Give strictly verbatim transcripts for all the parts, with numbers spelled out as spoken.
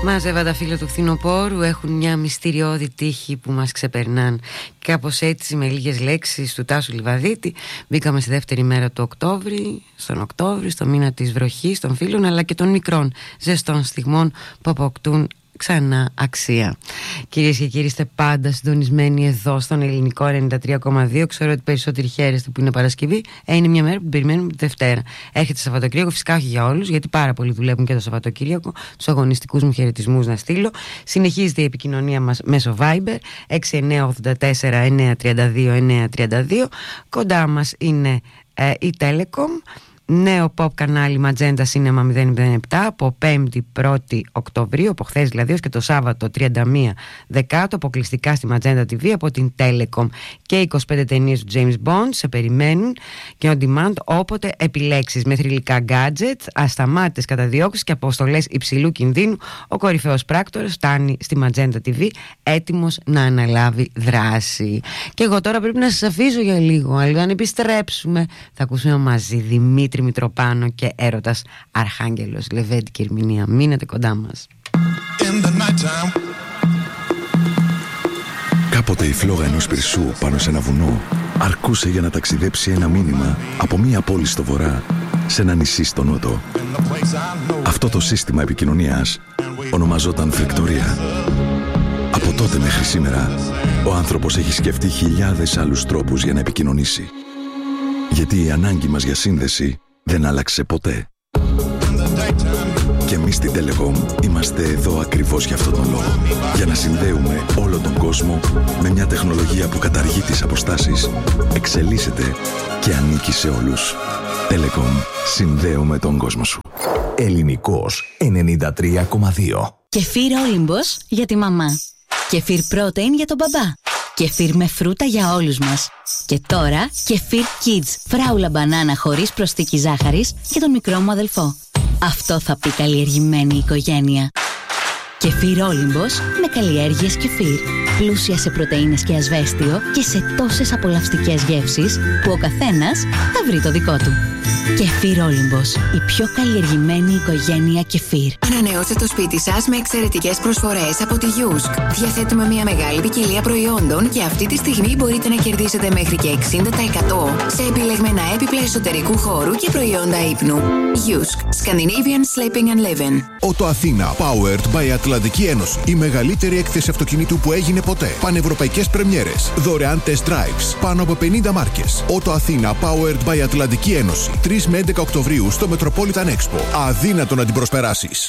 Μαζεύα τα φύλλα του φθινοπόρου, έχουν μια μυστηριώδη τύχη που μας ξεπερνάν. Κάπως έτσι, με λίγες λέξεις του Τάσου Λιβαδίτη, μπήκαμε στη δεύτερη μέρα του Οκτώβρη, στον Οκτώβρη, στο μήνα της βροχής, των φίλων αλλά και των μικρών ζεστών στιγμών που αποκτούν ξανά αξία. Κυρίες και κύριοι, είστε πάντα συντονισμένοι εδώ στον Ελληνικό ενενήντα τρία κόμμα δύο. Ξέρω ότι περισσότεροι χαίρεστε που είναι Παρασκευή. Ε, είναι μια μέρα που την περιμένουμε τη Δευτέρα. Έρχεται Σαββατοκύριακο, φυσικά όχι για όλους, γιατί πάρα πολλοί δουλεύουν και το Σαββατοκύριακο. Τους αγωνιστικούς μου χαιρετισμούς να στείλω. Συνεχίζεται η επικοινωνία μας μέσω Viber έξι εννιά ογδόντα τέσσερα εννιά τριάντα δύο εννιά τριάντα δύο. Κοντά μας είναι ε, η Telecom. Νέο pop κανάλι Magenta Cinema μηδέν μηδέν επτά από πέμπτη πρώτη Οκτωβρίου, από χθες δηλαδή, ως και το Σάββατο τριάντα μία Δεκάτου, αποκλειστικά στη Magenta τι βι από την Telecom. Και είκοσι πέντε ταινίες του James Bond σε περιμένουν και on demand όποτε επιλέξεις, με θρυλικά gadget, ασταμάτητες καταδιώξεις και αποστολές υψηλού κινδύνου. Ο κορυφαίος πράκτορας φτάνει στη Magenta τι βι έτοιμος να αναλάβει δράση. Και εγώ τώρα πρέπει να σας αφήσω για λίγο, αλλά αν επιστρέψουμε θα ακούσουμε μαζί Δημήτρη Μητροπάνο και Έρωτας Αρχάγγελος, Λεβέντη και Ερμηνεία. Μείνετε κοντά μας. Κάποτε η φλόγα ενός πυρσού πάνω σε ένα βουνό αρκούσε για να ταξιδέψει ένα μήνυμα από μία πόλη στο βορρά σε ένα νησί στο νότο. Αυτό το σύστημα επικοινωνίας ονομαζόταν φρικτορία. Από τότε μέχρι σήμερα ο άνθρωπος έχει σκεφτεί χιλιάδες άλλους τρόπους για να επικοινωνήσει. Γιατί η ανάγκη μας για σύνδεση δεν άλλαξε ποτέ. Και εμείς στην Telecom είμαστε εδώ ακριβώς για αυτόν τον λόγο. Για να συνδέουμε όλο τον κόσμο με μια τεχνολογία που καταργεί τις αποστάσεις, εξελίσσεται και ανήκει σε όλους. Telecom. Συνδέουμε τον κόσμο σου. Ελληνικός ενενήντα τρία κόμμα δύο. Κεφίρ Όλυμπος για τη μαμά. Κεφίρ Protein για τον μπαμπά. Κεφίρ με φρούτα για όλους μας. Και τώρα Κεφίρ Kids, φράουλα μπανάνα χωρίς προσθήκη ζάχαρης για τον μικρό μου αδελφό. Αυτό θα πει καλλιεργημένη οικογένεια. Κεφίρ Όλυμπος με καλλιέργειες κεφίρ. Πλούσια σε πρωτεΐνες και ασβέστιο και σε τόσες απολαυστικές γεύσεις που ο καθένας θα βρει το δικό του. Κεφίρ Όλυμπος, η πιο καλλιεργημένη οικογένεια κεφίρ. Ανανεώστε το σπίτι σας με εξαιρετικές προσφορές από τη Γιούσκ. Διαθέτουμε μια μεγάλη ποικιλία προϊόντων και αυτή τη στιγμή μπορείτε να κερδίσετε μέχρι και εξήντα τοις εκατό σε επιλεγμένα έπιπλα εσωτερικού χώρου και προϊόντα ύπνου. Γιούσκ, Scandinavian Sleeping and Living. Ότο Αθήνα, powered by Ατλαντική Ένωση. Η μεγαλύτερη έκθεση αυτοκινήτου που έγινε ποτέ. Πανευρωπαϊκές πρεμιέρες. Δωρεάν test drives. Πάνω από πενήντα μάρκες. Ότο Αθήνα, powered by Ατλαντική Ένωση. τρεις με έντεκα Οκτωβρίου στο Metropolitan Expo. Αδύνατο να την προσπεράσεις.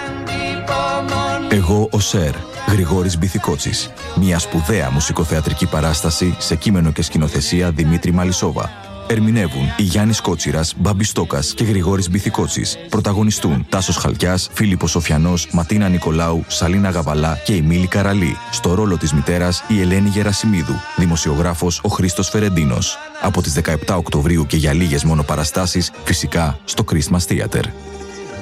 Εγώ ο Σερ, Γρηγόρης Μπιθικότσης. Μια σπουδαία μουσικοθεατρική παράσταση σε κείμενο και σκηνοθεσία Δημήτρη Μαλισσόβα. Ερμηνεύουν η Γιάννης Κότσιρας, Μπάμπης Στόκας και Γρηγόρης Μπιθικότσης. Πρωταγωνιστούν Τάσος Χαλκιάς, Φίλιππος Σοφιανός, Ματίνα Νικολάου, Σαλίνα Γαβαλά και η Μίλη Καραλή. Στο ρόλο της μητέρας η Ελένη Γερασιμίδου. Δημοσιογράφος ο Χρήστος Φερεντίνος. Από τις δεκαεπτά Οκτωβρίου και για λίγες μόνο παραστάσεις, φυσικά στο Christmas Theater.